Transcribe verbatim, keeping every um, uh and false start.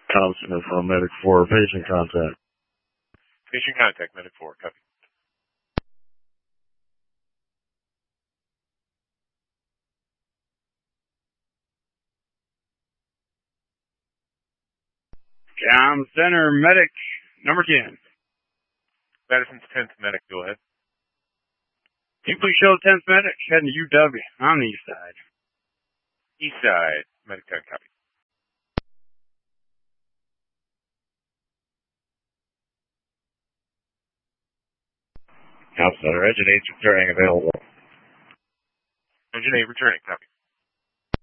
Com Center from Medic four, patient contact. Patient contact, Medic four, copy. Com Center, Medic, number ten. Madison's tenth Medic, go ahead. Can you please show tenth Medic heading to U W on the east side? East side, Medic ten, copy. Com Center, engine eight returning available. Engine eight returning, copy.